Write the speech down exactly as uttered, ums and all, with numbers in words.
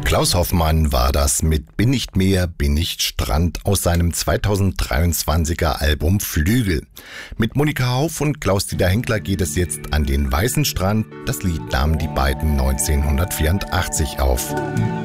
Klaus Hoffmann war das mit Bin nicht Meer, bin nicht Strand aus seinem zweitausenddreiundzwanziger Album Flügel. Mit Monika Hauf und Klaus-Dieter Henkler geht es jetzt an den weißen Strand. Das Lied nahmen die beiden neunzehnhundertvierundachtzig auf.